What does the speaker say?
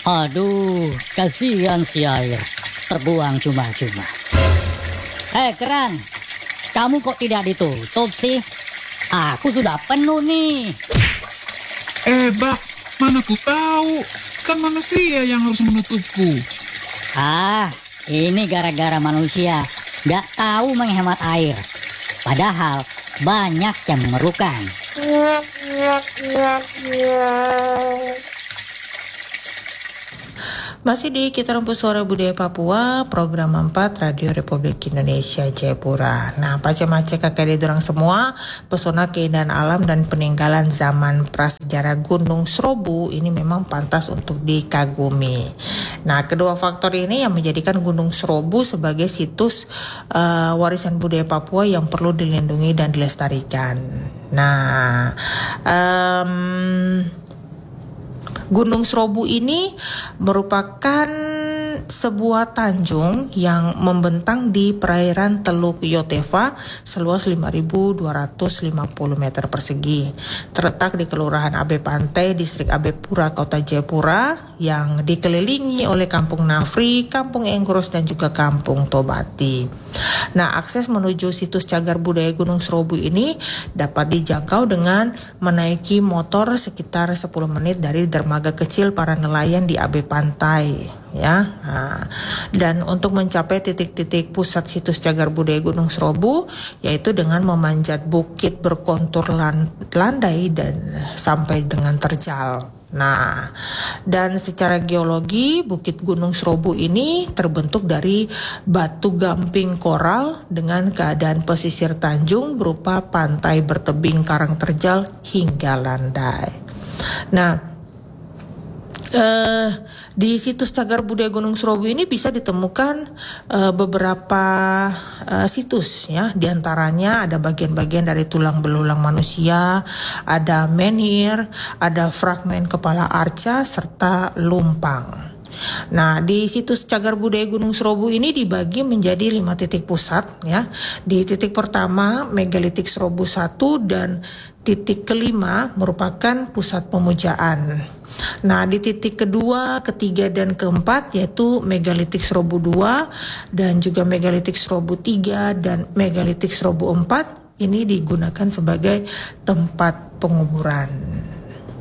Aduh, kasihan si air. Terbuang cuma-cuma. Keran, kamu kok tidak ditutup sih? Aku sudah penuh nih. Bak, mana ku tahu? Kan manusia yang harus menutupku. Ini gara-gara manusia gak tahu menghemat air. Padahal banyak yang memerlukan. Masih di Kita Rumput Suara Budaya Papua, program 4 Radio Republik Indonesia Jayapura. Nah, pace-mace kakek dorang semua, pesona keindahan alam dan peninggalan zaman prasejarah Gunung Serobu ini memang pantas untuk dikagumi. Nah, kedua faktor ini yang menjadikan Gunung Serobu sebagai situs warisan budaya Papua yang perlu dilindungi dan dilestarikan. Nah, Gunung Serobu ini merupakan sebuah tanjung yang membentang di perairan Teluk Yotefa seluas 5.250 meter persegi. Terletak di Kelurahan Abe Pantai, Distrik Abe Pura, Kota Jayapura, yang dikelilingi oleh Kampung Nafri, Kampung Enggross, dan juga Kampung Tobati. Nah, akses menuju situs cagar budaya Gunung Serobu ini dapat dijangkau dengan menaiki motor sekitar 10 menit dari dermaga kecil para nelayan di Abe Pantai, ya. Nah, dan untuk mencapai titik-titik pusat situs cagar budaya Gunung Serobu, yaitu dengan memanjat bukit berkontur landai dan sampai dengan terjal. Nah, dan secara geologi Bukit Gunung Serobu ini terbentuk dari batu gamping koral dengan keadaan pesisir tanjung berupa pantai bertebing karang terjal hingga landai. Nah, di situs cagar budaya Gunung Serobu ini bisa ditemukan beberapa situs, ya. Di antaranya ada bagian-bagian dari tulang belulang manusia, ada menhir, ada fragmen kepala arca serta lumpang. Nah, di situs cagar budaya Gunung Serobu ini dibagi menjadi 5 titik pusat, ya. Di titik pertama megalitik Serobu 1 dan titik kelima merupakan pusat pemujaan. Nah, di titik kedua, ketiga, dan keempat yaitu megalitik Serobu 2 dan juga megalitik Serobu 3 dan megalitik Serobu 4 ini digunakan sebagai tempat penguburan.